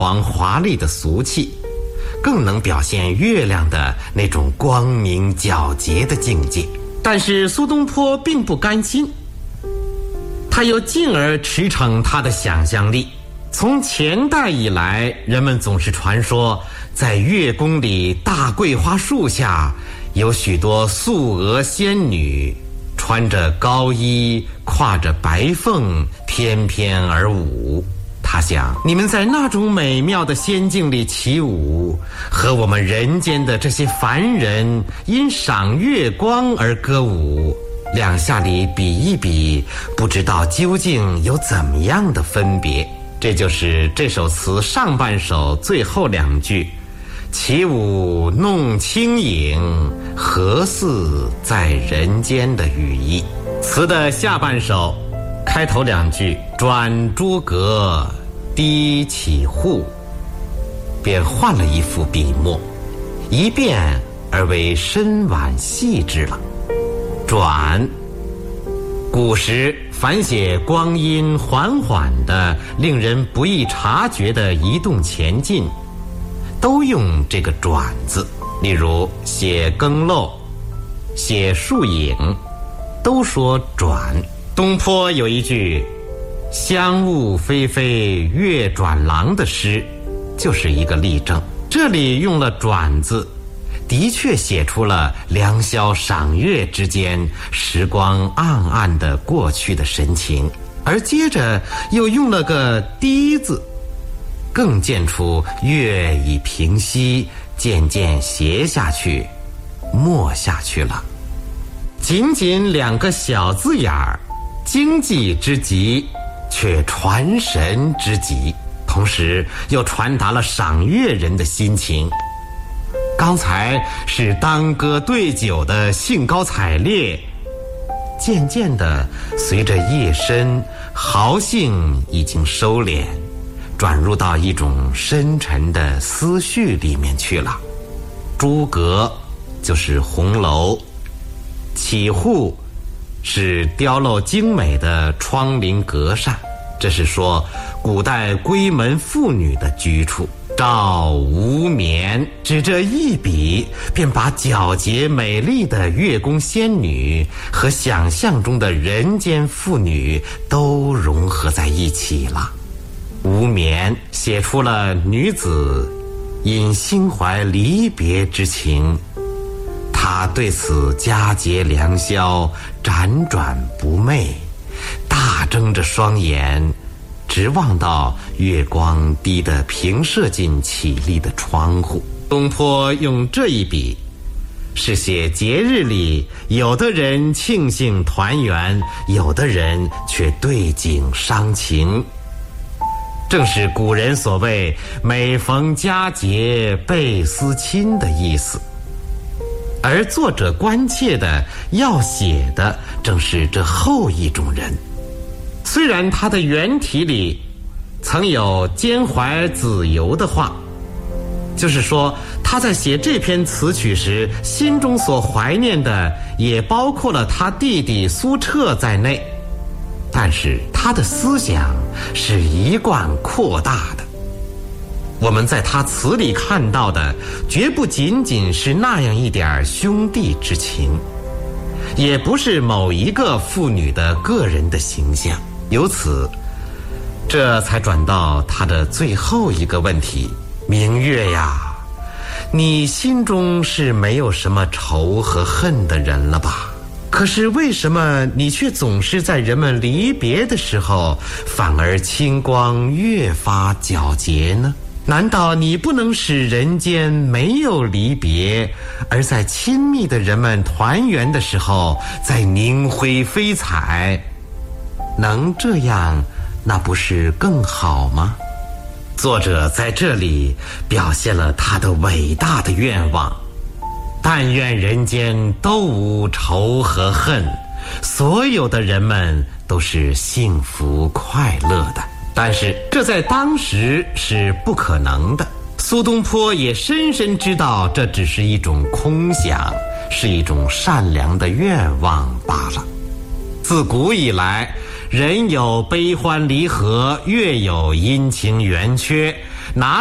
华丽的俗气，更能表现月亮的那种光明皎洁的境界。但是苏东坡并不甘心，他又进而驰骋他的想象力。从前代以来，人们总是传说在月宫里大桂花树下有许多素娥仙女，穿着高衣，挎着白凤，翩翩而舞。他想，你们在那种美妙的仙境里起舞，和我们人间的这些凡人因赏月光而歌舞，两下里比一比，不知道究竟有怎么样的分别。这就是这首词上半首最后两句，起舞弄清影，何似在人间的语意。词的下半首开头两句，转朱阁，低绮户，便换了一副笔墨，一变而为深婉细致了。转，古时凡写光阴缓缓的、令人不易察觉的移动前进，都用这个转字。例如写更漏、写树影，都说转。东坡有一句香雾霏霏月转廊的诗，就是一个例证。这里用了转字，的确写出了良宵赏月之间时光暗暗的过去的神情，而接着又用了个低字，更见出月已平息，渐渐斜下去，没下去了。仅仅两个小字眼儿，经济之极，却传神之极，同时又传达了赏月人的心情。刚才是当歌对酒的兴高采烈，渐渐的随着夜深，豪兴已经收敛，转入到一种深沉的思绪里面去了。朱阁就是红楼，绮户是雕镂精美的窗棂格扇，这是说古代闺门妇女的居处。照无眠，只这一笔便把皎洁美丽的月宫仙女和想象中的人间妇女都融合在一起了。无眠写出了女子因心怀离别之情，她对此佳节良宵辗转不寐，大睁着双眼，直望到月光低得平射进绮丽的窗户。东坡用这一笔，是写节日里有的人庆幸团圆，有的人却对景伤情，正是古人所谓每逢佳节倍思亲的意思。而作者关切的要写的正是这后一种人。虽然他的原题里曾有兼怀子由的话，就是说他在写这篇词曲时，心中所怀念的也包括了他弟弟苏辙在内，但是他的思想是一贯扩大的。我们在他词里看到的绝不仅仅是那样一点兄弟之情，也不是某一个妇女的个人的形象。由此，这才转到他的最后一个问题：明月呀，你心中是没有什么仇和恨的人了吧？可是为什么你却总是在人们离别的时候，反而清光越发皎洁呢？难道你不能使人间没有离别，而在亲密的人们团圆的时候再凝辉飞彩？能这样，那不是更好吗？作者在这里表现了他的伟大的愿望，但愿人间都无仇和恨，所有的人们都是幸福快乐的。但是这在当时是不可能的。苏东坡也深深知道这只是一种空想，是一种善良的愿望罢了。自古以来，人有悲欢离合，月有阴晴圆缺， 拿